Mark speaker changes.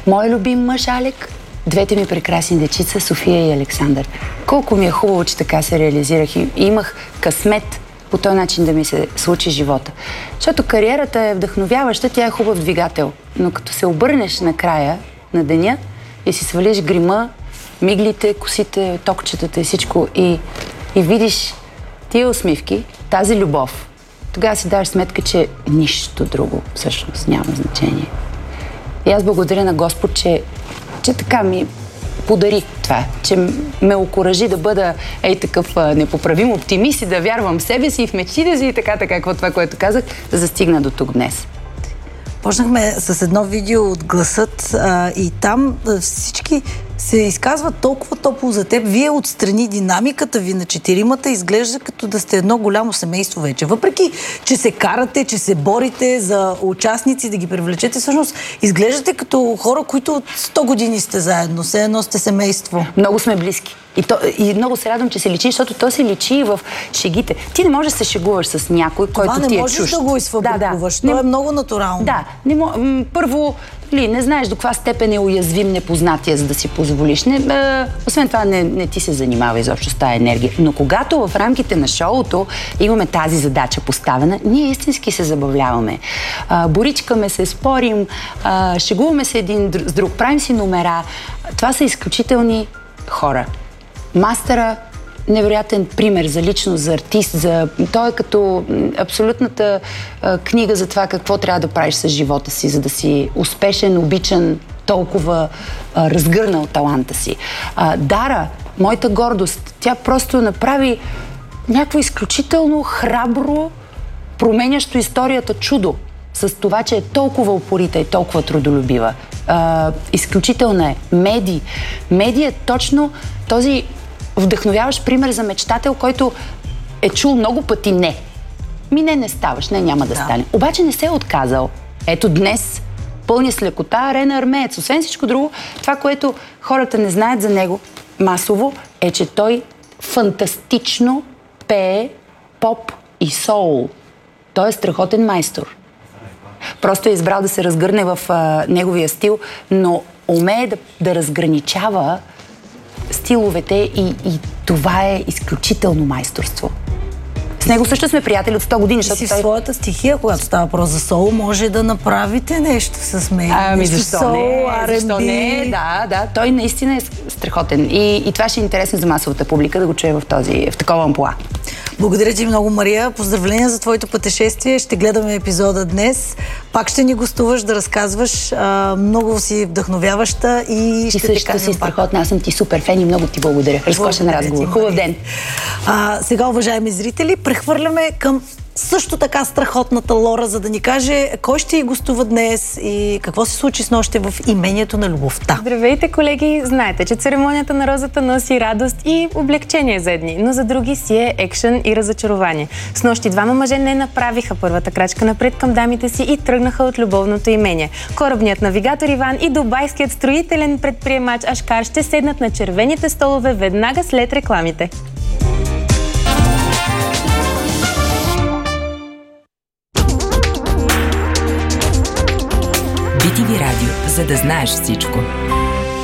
Speaker 1: Мой любим мъж Алек, двете ми прекрасни дечица София и Александър. Колко ми е хубаво, че така се реализирах и имах късмет по този начин да ми се случи живота. Защото кариерата е вдъхновяваща, тя е хубав двигател. Но като се обърнеш накрая на деня и си свалиш грима, миглите, косите, токчетата и всичко и видиш тия усмивки, тази любов, тогава си даваш сметка, че нищо друго всъщност няма значение. И аз благодаря на Господ, че така ми подари това, че ме окуражи да бъда такъв непоправим оптимист и да вярвам в себе си и в мечтите си и така, какво това, което казах, да стигна до тук днес.
Speaker 2: Почнахме с едно видео от Гласът и там всички се изказват толкова топло за теб. Вие отстрани динамиката ви на четиримата изглежда като да сте едно голямо семейство вече. Въпреки, че се карате, че се борите за участници, да ги привлечете, всъщност изглеждате като хора, които от 100 години сте заедно. Все едно сте семейство.
Speaker 1: Много сме близки. И много се радвам, че се личи, защото то се личи и в шегите. Ти не можеш да се шегуваш с някой, който ти е чужд.
Speaker 2: Това не можеш да го изфабрикуваш. То е много натурално.
Speaker 1: Да. Първо, не знаеш до каква степен е уязвим непознатия, за да си позволиш. Освен това, не ти се занимава изобщо с тази енергия. Но когато в рамките на шоуто имаме тази задача поставена, ние истински се забавляваме. Боричкаме се, спорим, шегуваме се един с друг, правим си номера. Това са изключителни хора. Мастера, невероятен пример за личност, за артист, той е като абсолютната книга за това какво трябва да правиш с живота си, за да си успешен, обичан, толкова разгърнал таланта си. Дара, моята гордост, тя просто направи някакво изключително храбро, променящо историята чудо с това, че е толкова упорита и толкова трудолюбива. Изключителна е. Меди е точно този вдъхновяващ пример за мечтател, който е чул много пъти не. Не ставаш, няма да стане. Обаче не се е отказал. Ето днес пълни с лекота Арена Армеец. Освен всичко друго, това, което хората не знаят за него масово, е, че той фантастично пее поп и соул. Той е страхотен майстор. Просто е избрал да се разгърне в неговия стил, но умее да разграничава стиловете и това е изключително майсторство. С него също сме приятели от 100 години.
Speaker 2: В своята стихия, когато става въпрос за соул, може да направите нещо с мен.
Speaker 1: Защо не? Да. Той наистина е страхотен. И това ще е интересно за масовата публика да го чуе в такова амплоа.
Speaker 2: Благодаря ти много, Мария. Поздравления за твоето пътешествие. Ще гледаме епизода днес. Пак ще ни гостуваш да разказваш. Много си вдъхновяваща и ще те кажем
Speaker 1: си страхотна. Аз съм ти супер фен и много ти благодаря. Разкошен разговор. Хубав ден.
Speaker 2: Сега, уважаеми зрители, прехвърляме към също така страхотната Лора, за да ни каже кой ще й гостува днес и какво се случи с нощи в имението на любовта.
Speaker 3: Здравейте, колеги! Знаете, че церемонията на розата носи радост и облегчение за едни, но за други си е екшън и разочарование. С нощи двама мъже не направиха първата крачка напред към дамите си и тръгнаха от любовното имение. Корабният навигатор Иван и дубайският строителен предприемач Ашкар ще седнат на червените столове веднага след рекламите.
Speaker 4: BTV Радио, за да знаеш всичко.